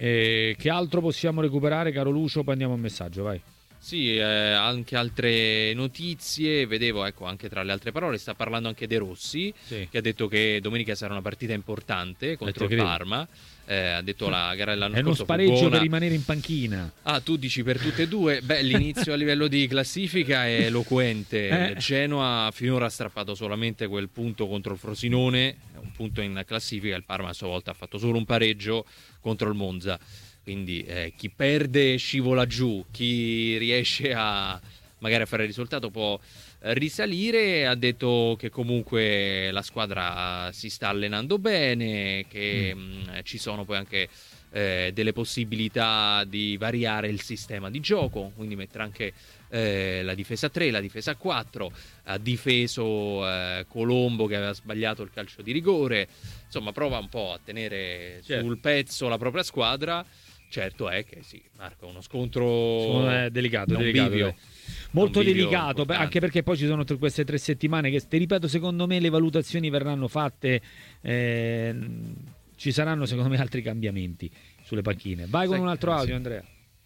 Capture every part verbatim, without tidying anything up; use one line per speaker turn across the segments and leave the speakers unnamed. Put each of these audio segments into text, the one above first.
Eh, che altro possiamo recuperare, caro Lucio? Poi andiamo a messaggio, vai.
Sì, eh, anche altre notizie, vedevo, ecco, anche tra le altre parole, sta parlando anche De Rossi,
sì.
che ha detto che domenica sarà una partita importante contro il Parma. Eh, ha detto la gara dell'anno
è
scorso
uno spareggio
buona
per rimanere in panchina.
Ah, tu dici per tutte e due? Beh, l'inizio a livello di classifica è eloquente.
eh.
Il Genoa finora ha strappato solamente quel punto contro il Frosinone, un punto in classifica. Il Parma a sua volta ha fatto solo un pareggio contro il Monza. Quindi eh, chi perde scivola giù, chi riesce a magari a fare il risultato può risalire. Ha detto che comunque la squadra si sta allenando bene, che mm. mh, ci sono poi anche eh, delle possibilità di variare il sistema di gioco, quindi mettere anche eh, la difesa tre, la difesa quattro. Ha difeso eh, Colombo che aveva sbagliato il calcio di rigore. Insomma, prova un po' a tenere certo. sul pezzo la propria squadra. Certo è che sì, Marco, uno scontro
è delicato,
è un
delicato
bivio.
molto delicato, anche perché poi ci sono t- queste tre settimane che, ti ripeto, secondo me le valutazioni verranno fatte, eh, ci saranno secondo me altri cambiamenti sulle panchine. Vai con un altro audio, Andrea.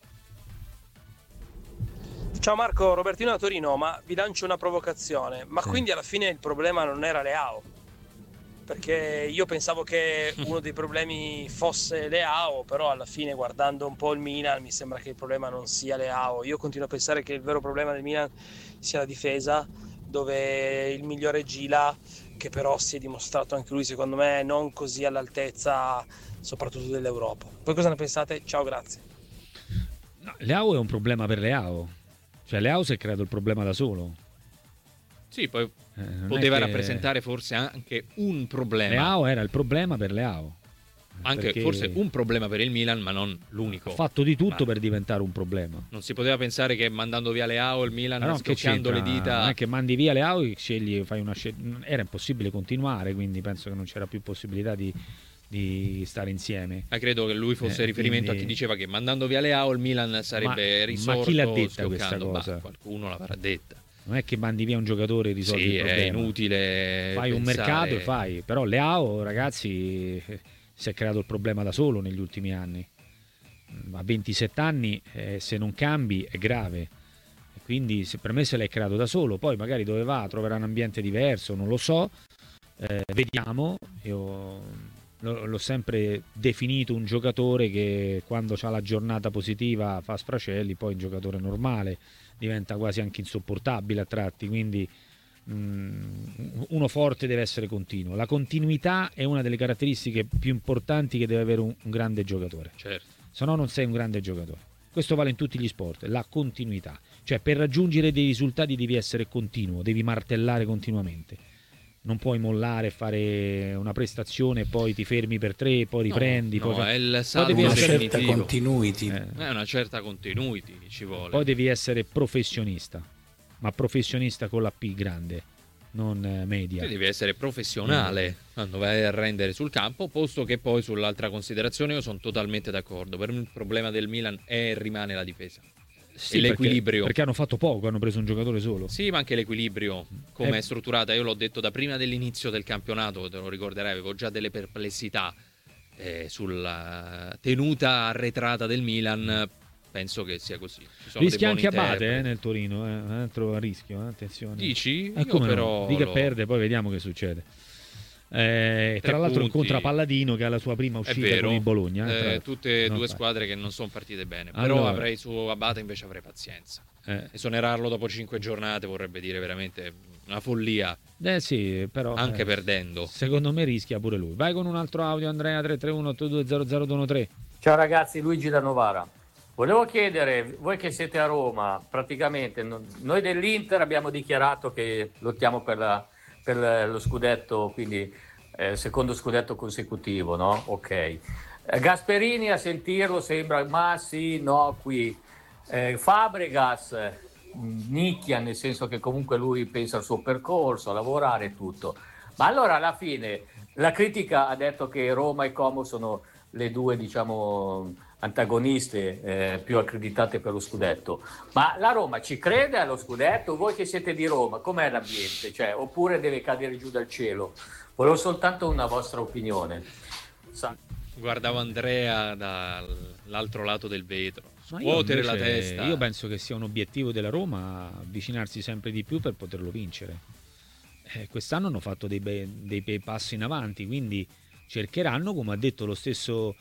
Ciao Marco, Robertino da Torino, ma vi lancio una provocazione, ma sì. quindi alla fine il problema non era Leao? Perché io pensavo che uno dei problemi fosse Leao, però alla fine guardando un po' il Milan mi sembra che il problema non sia Leao. Io continuo a pensare che il vero problema del Milan sia la difesa, dove il migliore Gila, che però si è dimostrato anche lui secondo me non così all'altezza soprattutto dell'Europa. Voi cosa ne pensate? Ciao, grazie.
No, Leao è un problema per Leao, cioè Leao si è creato il problema da solo.
Sì, poi eh, poteva che... rappresentare forse anche un problema.
Leao era il problema per Leao.
Anche
perché...
forse un problema per il Milan, ma non l'unico.
Ha fatto di tutto
ma...
per diventare un problema.
Non si poteva pensare che mandando via Leao il Milan,
no,
scocchiando le dita...
Non è che mandi via Leao e scegli, fai una scel... Era impossibile continuare, quindi penso che non c'era più possibilità di, di stare insieme.
Ma credo che lui fosse eh, riferimento quindi... a chi diceva che mandando via Leao il Milan sarebbe
ma,
risorto.
Ma chi l'ha detta
schioccando.
questa cosa?
Bah, qualcuno l'avrà detta.
Non è che mandi via un giocatore e risolvi
sì,
il problema.
È inutile.
Fai
pensare...
un mercato e fai. Però Leao, ragazzi, si è creato il problema da solo negli ultimi anni. A ventisette anni, eh, se non cambi, è grave. Quindi se per me se l'hai creato da solo. Poi magari dove va troverà un ambiente diverso, non lo so. Eh, vediamo. Io l'ho sempre definito un giocatore che quando ha la giornata positiva fa sfracelli, poi un giocatore normale diventa quasi anche insopportabile a tratti, quindi mh, uno forte deve essere continuo. La continuità è una delle caratteristiche più importanti che deve avere un, un grande giocatore.
Certo.
Se no non sei un grande giocatore. Questo vale in tutti gli sport, la continuità. Cioè per raggiungere dei risultati devi essere continuo, devi martellare continuamente. Non puoi mollare e fare una prestazione e poi ti fermi per tre, poi riprendi.
No,
poi,
no, è il
poi devi
una
essere
certa continuity.
Eh. È una certa continuity ci vuole.
Poi devi essere professionista, ma professionista con la P grande, non media.
Tu devi essere professionale mm. quando vai a rendere sul campo, posto che poi sull'altra considerazione io sono totalmente d'accordo. Per me il problema del Milan è e rimane la difesa.
Sì,
e l'equilibrio
perché, perché hanno fatto poco, hanno preso un giocatore solo.
Sì, ma anche l'equilibrio come
eh.
è strutturata. Io l'ho detto da prima dell'inizio del campionato, te lo ricorderai, avevo già delle perplessità eh, sulla tenuta arretrata del Milan. Penso che sia così.
Rischia anche Abate eh, nel Torino, eh. un altro rischio, eh. attenzione.
Dici?
Eh, come
però
no? Di che
lo...
perde, poi vediamo che succede. Eh, tra l'altro
punti.
incontra Palladino che ha la sua prima uscita
vero,
con il Bologna eh,
eh, tutte e due
fai.
squadre che non sono partite bene.
Allora,
però avrei su Abate invece avrei pazienza.
eh.
Esonerarlo dopo cinque giornate vorrebbe dire veramente una follia.
Eh sì, però
anche
eh,
perdendo.
Secondo me rischia pure lui. Vai con un altro audio, Andrea. Tre tre uno otto due zero zero due uno tre.
Ciao ragazzi, Luigi da Novara. Volevo chiedere, voi che siete a Roma, praticamente noi dell'Inter abbiamo dichiarato che lottiamo per, la, per lo scudetto, quindi eh, secondo scudetto consecutivo, no? Ok. Eh, Gasperini a sentirlo sembra, ma sì, no, qui. Eh, Fabregas nicchia, nel senso che comunque lui pensa al suo percorso, a lavorare e tutto. Ma allora alla fine la critica ha detto che Roma e Como sono le due, diciamo, antagoniste eh, più accreditate per lo scudetto, ma la Roma ci crede allo scudetto? Voi che siete di Roma, com'è l'ambiente? Cioè, oppure deve cadere giù dal cielo? Volevo soltanto una vostra opinione. Sa-
Guardavo Andrea dall'altro lato del vetro,
Ma io
scuotere
invece-
la testa.
Io penso che sia un obiettivo della Roma avvicinarsi sempre di più per poterlo vincere. Eh, quest'anno hanno fatto dei bei, dei bei passi in avanti, quindi cercheranno, come ha detto lo stesso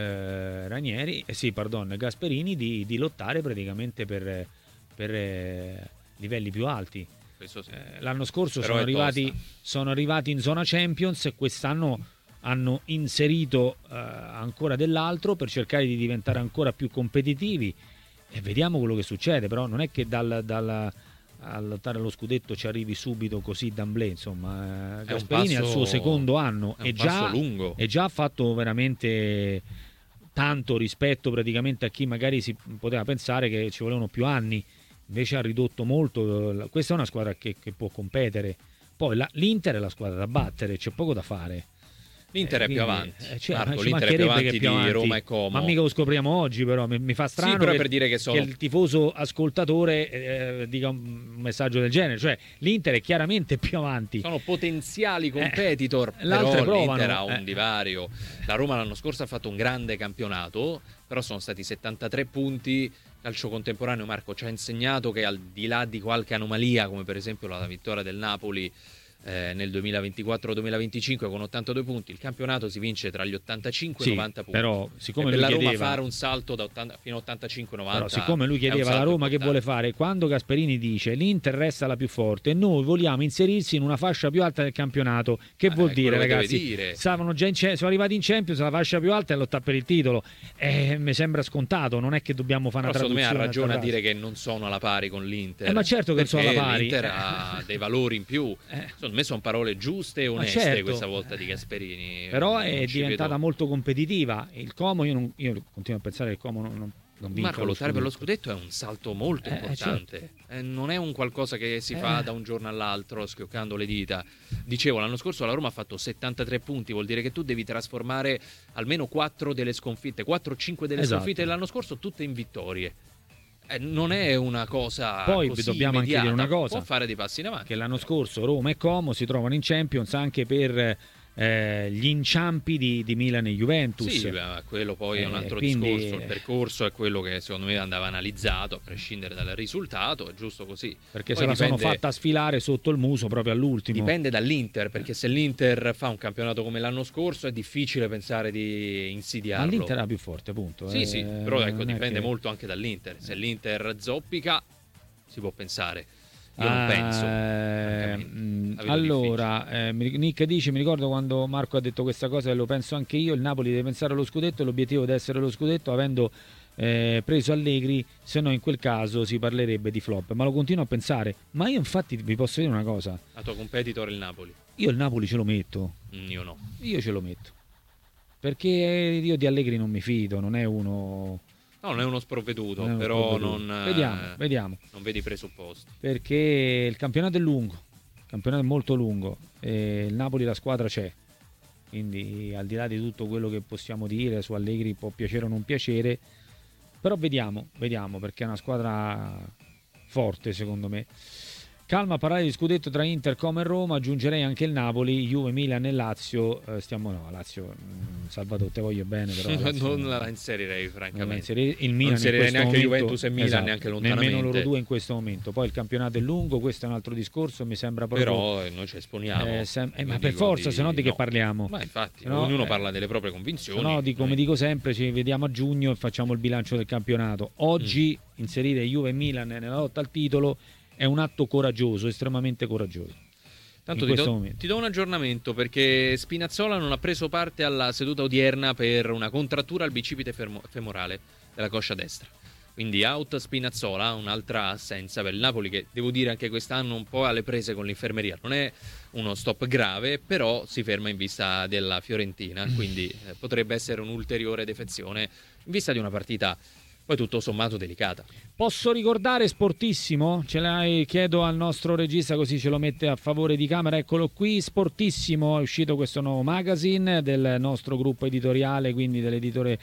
eh, Ranieri, eh, sì, pardon, Gasperini, di, di lottare praticamente per, per eh, livelli più alti.
Questo sì.
Eh, l'anno scorso
Però
sono
è
arrivati,
tosta.
sono arrivati in zona Champions e quest'anno hanno inserito eh, ancora dell'altro per cercare di diventare ancora più competitivi, e vediamo quello che succede. Però non è che dal, dal, a lottare allo scudetto ci arrivi subito così d'amblè, insomma. eh, Gasperini
passo-
al suo secondo anno
è un
e
passo
già,
lungo.
e già ha fatto veramente tanto rispetto praticamente a chi magari si poteva pensare che ci volevano più anni. Invece ha ridotto molto. Questa è una squadra che, che può competere. Poi la- l'Inter è la squadra da battere, c'è poco da fare.
L'Inter
Eh,
è più
quindi,
avanti.
eh, cioè,
Marco,
ci
l'Inter è più
mancherebbe
avanti
che più
di
avanti.
Roma e Como.
Ma mica lo scopriamo oggi, però mi, mi fa strano
Sì, però
che,
per dire che sono-
il tifoso ascoltatore eh, dica un messaggio del genere. Cioè l'Inter è chiaramente più avanti.
Sono potenziali competitor,
Eh, l'altre
però l'Inter
provano,
ha un
eh.
divario. La Roma l'anno scorso ha fatto un grande campionato, però sono stati settantatré punti. Calcio contemporaneo, Marco, ci ha insegnato che al di là di qualche anomalia, come per esempio la vittoria del Napoli eh, nel duemilaventiquattro duemilaventicinque con ottantadue punti, il campionato si vince tra gli ottantacinque e
Sì,
i novanta punti.
però siccome
e per
lui
la Roma
chiedeva-
fare un salto da ottanta fino a ottantacinque novanta,
Però siccome lui
è un
chiedeva alla
salto
Roma che vuole
importante.
fare, quando Gasperini dice l'Inter resta la più forte e noi vogliamo inserirsi in una fascia più alta del campionato, che
Eh,
vuol
è
dire,
quello che deve
ragazzi?
dire.
Stavano già in, ce- sono arrivati in Champions, la fascia più alta è lottare per il titolo. Eh, mi sembra scontato, non è che dobbiamo fare
Però
una
secondo me ha
traduzione.
ragione a
sta
dire che non sono alla pari con l'Inter.
Eh, ma certo che non sono
perché
alla pari.
l'Inter ha dei valori in più.
Eh.
Secondo me sono parole giuste e
Ma
oneste
certo.
questa volta di Gasperini.
Però
Non
è
ci
diventata
vedo-
molto competitiva. Il Como, io, non- io continuo a pensare che il Como non, non, non vinca
Marco,
lo
lottare per lo
scudetto.
scudetto è un salto molto
Eh,
importante. Eh, non è un qualcosa che si fa
Eh.
da un giorno all'altro schioccando le dita. Dicevo, l'anno scorso la Roma ha fatto settantatré punti, vuol dire che tu devi trasformare almeno quattro delle sconfitte, quattro cinque delle
Esatto.
sconfitte dell'anno scorso tutte in vittorie. Eh, non è una cosa
Poi
così
dobbiamo anche
immediata.
dire una cosa,
può fare dei passi in avanti.
che l'anno scorso Roma e Como si trovano in Champions anche per eh, gli inciampi di, di Milan e Juventus.
Sì, beh, ma quello poi è un
Eh,
altro
quindi-
discorso. Il percorso è quello che secondo me andava analizzato a prescindere dal risultato, è giusto così.
Perché
Poi
se la sono
dipende-
fatta sfilare sotto il muso proprio all'ultimo.
Dipende dall'Inter, perché se l'Inter fa un campionato come l'anno scorso è difficile pensare di
Ma
insidiarlo.
l'Inter è la più forte, appunto.
Sì,
eh,
sì, però ecco,
non è
dipende
che-
molto anche dall'Inter. Se l'Inter zoppica, si può pensare. Io non
Ah,
penso.
eh,
francamente.
mh,
La vedo
allora, eh, mi- Nick dice: mi ricordo quando Marco ha detto questa cosa e lo penso anche io. Il Napoli deve pensare allo scudetto e l'obiettivo deve essere lo scudetto, avendo eh, preso Allegri, se no in quel caso si parlerebbe di flop. Ma lo continuo a pensare. Ma io infatti vi posso dire una cosa:
La tua competitor è il Napoli.
io il Napoli ce lo metto.
Mm, Io no.
Io ce lo metto. Perché io di Allegri non mi fido, non è uno.
No, non è uno sprovveduto,
non è uno
però
sprovveduto.
non, eh,
Vediamo, vediamo.
non vedi presupposti.
Perché il campionato è lungo, il campionato è molto lungo e il Napoli la squadra c'è, quindi al di là di tutto quello che possiamo dire su Allegri può piacere o non piacere, però vediamo, vediamo perché è una squadra forte secondo me. Calma a parlare di scudetto tra Inter, Como e Roma, aggiungerei anche il Napoli, Juve, Milan e Lazio. Eh, stiamo no, Lazio, mh, Salvatore, te voglio bene, però la Lazio
non la inserirei,
non la
francamente.
inserirei. Il Milan
Non
in
inserirei
questo
neanche
momento,
Juventus e Milan,
esatto,
neanche
nemmeno
lontanamente.
loro due in questo momento. Poi il campionato è lungo, questo è un altro discorso, mi sembra proprio.
Però eh, noi ci esponiamo.
Eh, sem- eh,
Io
ma per
dico
forza, se no di che
no.
parliamo?
Ma infatti,
Se no,
ognuno
eh,
parla delle proprie convinzioni.
Se no, di- come
Noi-
dico sempre, ci vediamo a giugno e facciamo il bilancio del campionato. Oggi
Mm.
inserire Juve e Milan nella lotta al titolo è un atto coraggioso, estremamente coraggioso.
Tanto
in
ti
questo
do,
momento.
ti do un aggiornamento perché Spinazzola non ha preso parte alla seduta odierna per una contrattura al bicipite fermo- femorale della coscia destra. Quindi out Spinazzola, un'altra assenza per il Napoli che devo dire anche quest'anno un po' alle prese con l'infermeria. Non è uno stop grave, però si ferma in vista della Fiorentina, quindi eh, potrebbe essere un'ulteriore defezione in vista di una partita poi tutto sommato delicata.
Posso ricordare Sportissimo? Ce l'hai, chiedo al nostro regista così ce lo mette a favore di camera. Eccolo qui, Sportissimo, è uscito questo nuovo magazine del nostro gruppo editoriale, quindi dell'editore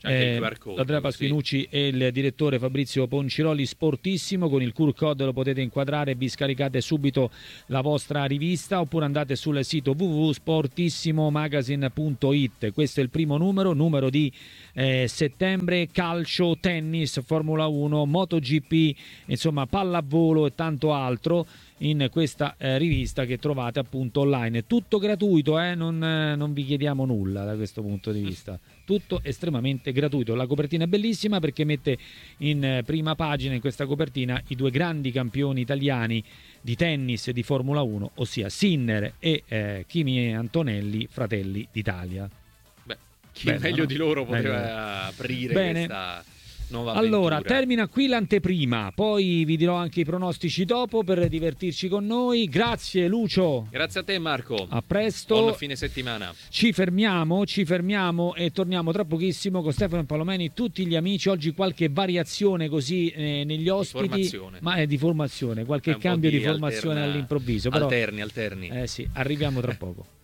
Anche il Q R code,
Andrea Pasquinucci e il direttore Fabrizio Ponciroli. Sportissimo, con il Q R code lo potete inquadrare e vi scaricate subito la vostra rivista, oppure andate sul sito w w w punto sportissimomagazine punto it. Questo è il primo numero, numero di eh, settembre, calcio, tennis, Formula uno, MotoGP, insomma pallavolo e tanto altro in questa eh, rivista che trovate appunto online. Tutto gratuito, eh? non, eh, non vi chiediamo nulla da questo punto di vista, tutto estremamente gratuito. La copertina è bellissima perché mette in eh, prima pagina in questa copertina i due grandi campioni italiani di tennis e di Formula uno, ossia Sinner e eh, Kimi Antonelli, fratelli d'Italia.
Beh, chi
Bene,
meglio
no?
di loro poteva
Meglio.
aprire
Bene.
questa nuova
Allora,
avventura.
termina qui l'anteprima, poi vi dirò anche i pronostici dopo per divertirci con noi. Grazie Lucio.
Grazie a te Marco.
A presto.
Buon fine settimana.
Ci fermiamo, ci fermiamo e torniamo tra pochissimo con Stefano Palomeni, tutti gli amici. Oggi qualche variazione così eh, negli ospiti,
formazione.
ma è di formazione, qualche
È un po'
cambio di,
di
formazione
alterna-
all'improvviso. Però,
Alterni, alterni.
eh sì, arriviamo tra poco.